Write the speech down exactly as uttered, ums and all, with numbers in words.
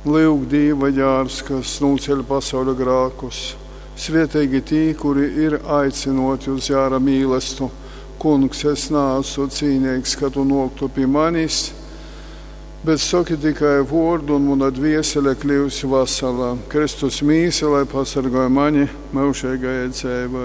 Lūk, Dieva jārs, kas nūceļ pasauļa grākus. Svietīgi tī, kuri ir aicinoti uz jāra mīlestu. Kungs, es nāsu cīnīgs, ka tu noktu pie manis, bet saki tikai vārdu, un mana dviesele kļūs vasala. Kristus mīsa, lai pasargāja mani mūžīgajai dzīvei.